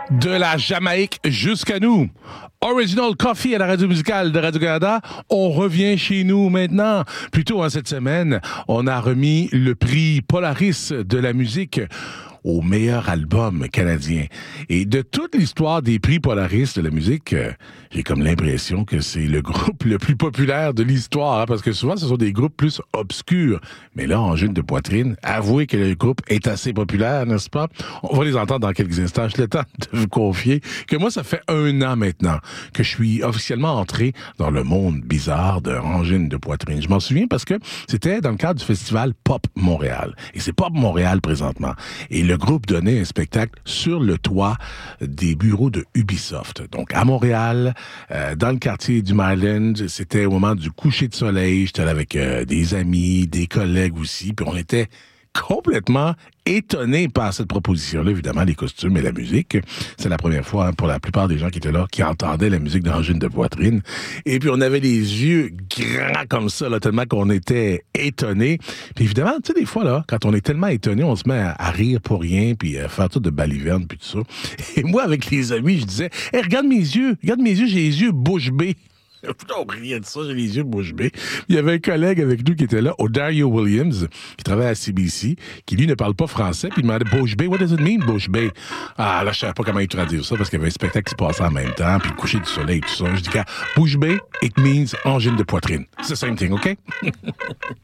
De la Jamaïque jusqu'à nous. Original Coffee à la radio musicale de Radio-Canada. On revient chez nous maintenant. Plus tôt cette semaine, on a remis le prix Polaris de la musique au meilleur album canadien. Et de toute l'histoire des prix Polaris de la musique, j'ai comme l'impression que c'est le groupe le plus populaire de l'histoire, parce que souvent, ce sont des groupes plus obscurs. Mais là, Angine de poitrine, avouez que le groupe est assez populaire, n'est-ce pas? On va les entendre dans quelques instants. J'ai le temps de vous confier que moi, ça fait 1 an maintenant que je suis officiellement entré dans le monde bizarre de Angine de poitrine. Je m'en souviens parce que c'était dans le cadre du festival Pop Montréal. Et c'est Pop Montréal présentement. Et le groupe donnait un spectacle sur le toit des bureaux de Ubisoft. Donc, à Montréal, dans le quartier du Maryland, c'était au moment du coucher de soleil. J'étais là avec des amis, des collègues aussi, puis on était complètement étonné par cette proposition-là, évidemment, les costumes et la musique. C'est la première fois pour la plupart des gens qui étaient là, qui entendaient la musique d'Angine de poitrine. Et puis, on avait les yeux grands comme ça, là, tellement qu'on était étonnés. Puis évidemment, tu sais, des fois, là, quand on est tellement étonné, on se met à rire pour rien, puis à faire tout de balivernes, puis tout ça. Et moi, avec les amis, je disais, « Hey, regarde mes yeux, j'ai les yeux bouche bée. » On riait de ça, j'ai les yeux bouche bée. Il y avait un collègue avec nous qui était là, Dario Williams, qui travaille à CBC, qui lui ne parle pas français, puis il demandait bouche bée, what does it mean, bouche bée? Ah, là, je savais pas comment il traduire ça, parce qu'il y avait un spectacle qui se passait en même temps, puis le coucher du soleil, tout ça. Je dis, bouche bée, it means angine de poitrine. C'est the same thing, OK?